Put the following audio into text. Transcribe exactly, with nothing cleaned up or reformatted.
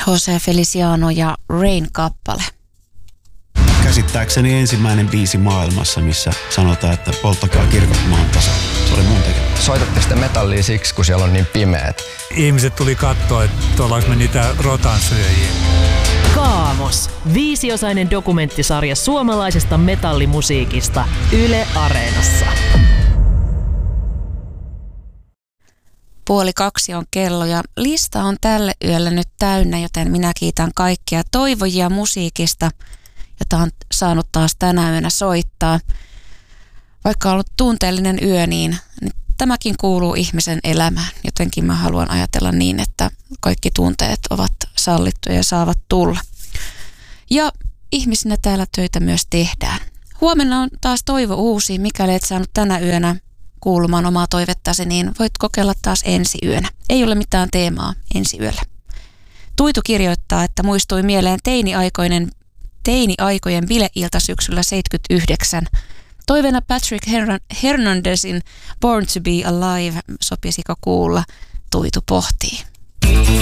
Jose Feliciano ja Rain-kappale. Käsittääkseni ensimmäinen biisi maailmassa, missä sanotaan, että polttakaa kirkot maan tasa. Se oli mun tekemä. Soitatte sitä metallia siksi, kun siellä on niin pimeät. Ihmiset tuli katsoa, että ollaanko me niitä rotansyöjiä. Kaamos. Viisiosainen dokumenttisarja suomalaisesta metallimusiikista Yle Areenassa. Puoli kaksi on kello ja lista on tälle yöllä nyt täynnä, joten minä kiitän kaikkia toivojia musiikista, jota on saanut taas tänä yönä soittaa. Vaikka on ollut tunteellinen yö, niin tämäkin kuuluu ihmisen elämään. Jotenkin mä haluan ajatella niin, että kaikki tunteet ovat sallittuja ja saavat tulla. Ja ihmisinä täällä töitä myös tehdään. Huomenna on taas toivo uusi. Mikäli et saanut tänä yönä kuulumaan omaa toivettasi, niin voit kokeilla taas ensi yönä. Ei ole mitään teemaa ensi yöllä. Tuitu kirjoittaa, että muistui mieleen teini-aikoinen, teini-aikojen bileilta syksyllä seitsemänkymmentäyhdeksän. Toiveena Patrick Hernandezin Born to be Alive, sopisiko kuulla? Tuitu pohtii.